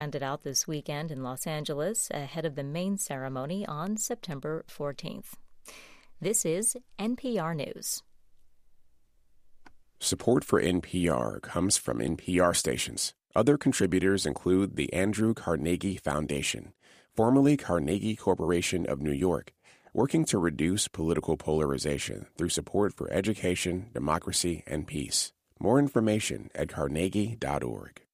Handed out this weekend in Los Angeles ahead of the main ceremony on September 14th. This is NPR News. Support for NPR comes from NPR stations. Other contributors include the Andrew Carnegie Foundation, formerly Carnegie Corporation of New York, working to reduce political polarization through support for education, democracy, and peace. More information at carnegie.org.